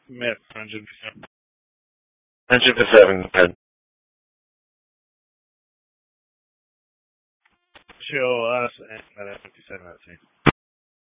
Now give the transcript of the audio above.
Myth, 100%. 100%. Show us and 57 that scene.